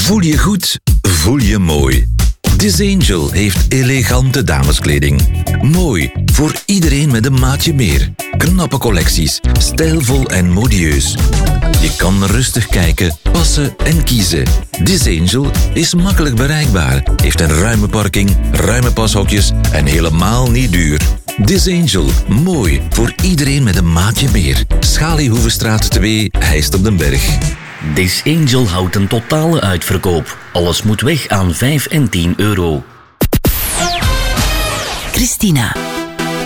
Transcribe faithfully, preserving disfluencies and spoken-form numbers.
Voel je goed, voel je mooi. Disangel heeft elegante dameskleding. Mooi voor iedereen met een maatje meer. Knappe collecties, stijlvol en modieus. Je kan rustig kijken, passen en kiezen. Disangel is makkelijk bereikbaar, heeft een ruime parking, ruime pashokjes en helemaal niet duur. Disangel, mooi voor iedereen met een maatje meer. Schaliehoevenstraat twee, Heist op den Berg. Disangel houdt een totale uitverkoop. Alles moet weg aan vijf en tien euro. Christina.